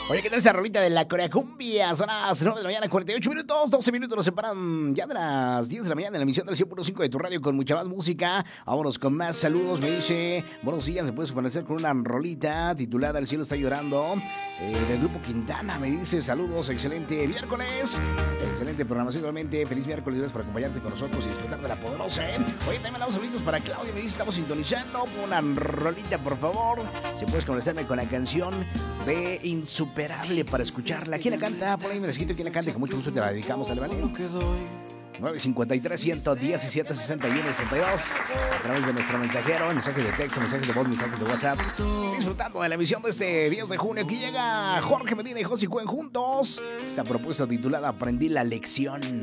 Oye, ¿qué tal esa rolita de la Corea Cumbia? Son las 9 de la mañana, 48 minutos, 12 minutos nos separan ya de las 10 de la mañana en la emisión del 100.5 de tu radio con mucha más música. Vámonos con más saludos. Me dice, buenos días, me puedes aparecer con una rolita titulada El cielo está llorando, del grupo Quintana. Me dice, saludos, excelente miércoles, excelente programación igualmente. Feliz miércoles, gracias por acompañarte con nosotros y disfrutar de la poderosa, ¿eh? Oye, también mandamos saludos para Claudia, me dice, estamos sintonizando. Una rolita, por favor. Si puedes conversarme con la canción de Insuperable para escucharla. ¿Quién la canta? Por ahí me escrito quién la canta y con mucho gusto te la dedicamos, ¿vale? 953 117 61 62 a través de nuestro mensajero, mensajes de texto, mensajes de voz, mensajes de WhatsApp. Disfrutando de la emisión de este 10 de junio. Aquí llega Jorge Medina y José Cuen juntos. Esta propuesta titulada Aprendí la lección.